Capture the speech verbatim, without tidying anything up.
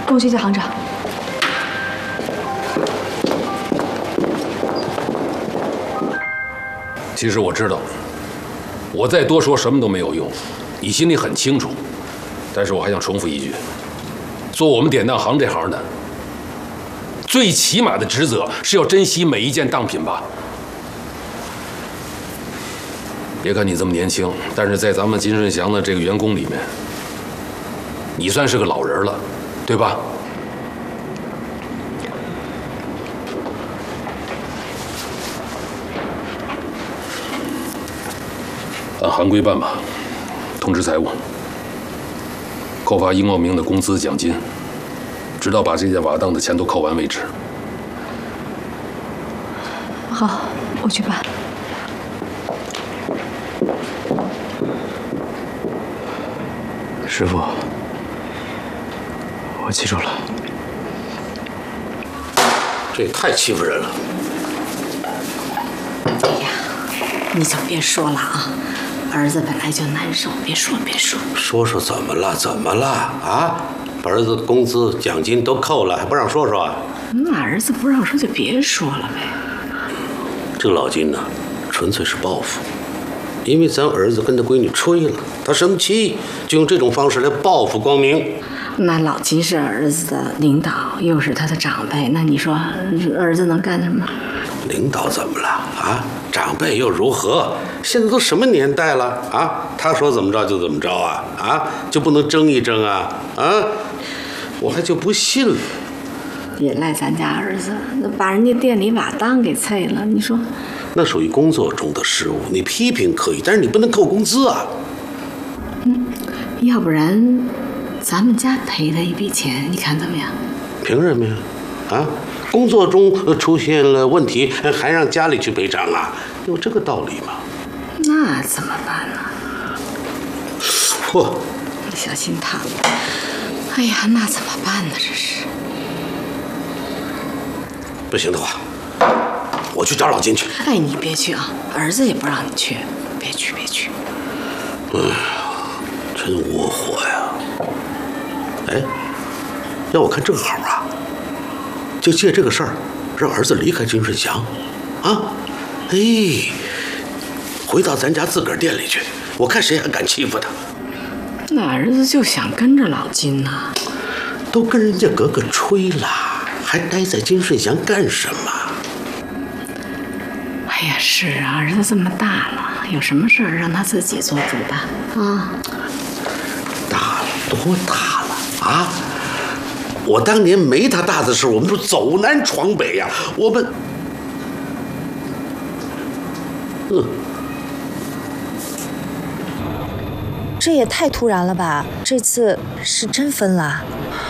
跟我去见行长。 其实我知道，我再多说什么都没有用，你心里很清楚。但是我还想重复一句：做我们典当行这行的，最起码的职责是要珍惜每一件当品吧。别看你这么年轻，但是在咱们金顺祥的这个员工里面，你算是个老人了，对吧？按行规办吧，通知财务，扣发殷茂明的工资奖金，直到把这件瓦当的钱都扣完为止。 好，我去办。 师傅，我记住了。 这也太欺负人了！ 哎呀，你就别说了啊，儿子本来就难受，别说别说。 说说怎么了？怎么了？啊，把儿子工资奖金都扣了，还不让说说啊？ 那儿子不让说就别说了呗。 这个老金呢，纯粹是报复。因为咱儿子跟他闺女吹了，他生气，就用这种方式来报复光明。 那老金是儿子的领导，又是他的长辈，那你说儿子能干什么？ 领导怎么了啊？长辈又如何？现在都什么年代了啊？他说怎么着就怎么着啊？啊，就不能争一争啊？啊，我还就不信了。 也赖咱家儿子，那把人家店里瓦当给碎了，你说？ 那属于工作中的失误，你批评可以，但是你不能扣工资啊。 嗯，要不然咱们家赔他一笔钱，你看怎么样？ 凭什么呀？啊，工作中出现了问题，还让家里去赔偿啊？有这个道理吗？ 那怎么办呢？ 嚯！ 小心烫！哎呀，那怎么办呢？这是。 不行的话，我去找老金去。 哎，你别去啊，儿子也不让你去，别去别去。 哎呀，真窝火呀！哎，要我看正好啊，就借这个事儿，让儿子离开金顺祥，啊，哎，回到咱家自个儿店里去，我看谁还敢欺负他。 那儿子就想跟着老金呐、啊， 都跟人家格格吹了，还待在金顺祥干什么？ 哎呀，是啊，儿子这么大了，有什么事儿让他自己做主吧？啊， 大了多大了啊？我当年没他大的时候，我们都走南闯北呀、啊，我们，嗯。 这也太突然了吧！这次是真分了？